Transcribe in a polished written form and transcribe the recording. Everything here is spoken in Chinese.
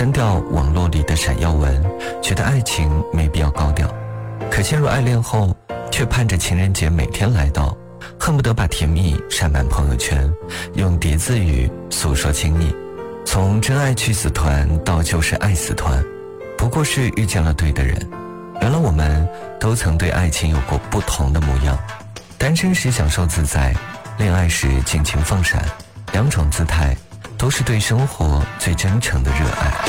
删掉网络里的闪耀文，觉得爱情没必要高调。可陷入爱恋后，却盼着情人节每天来到，恨不得把甜蜜晒满朋友圈，用叠字语诉说亲昵。从真爱去死团到就是爱死团，不过是遇见了对的人。原来我们都曾对爱情有过不同的模样，单身时享受自在，恋爱时尽情放闪，两种姿态都是对生活最真诚的热爱。